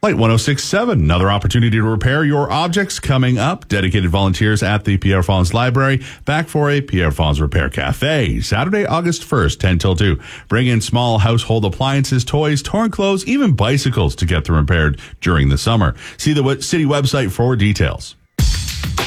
Flight 1067, another opportunity to repair your objects coming up. Dedicated volunteers at the Pierre Fons Library, back for a Pierre Fons Repair Cafe. Saturday, August 1st, 10 till 2. Bring in small household appliances, toys, torn clothes, even bicycles to get them repaired during the summer. See the city website for details.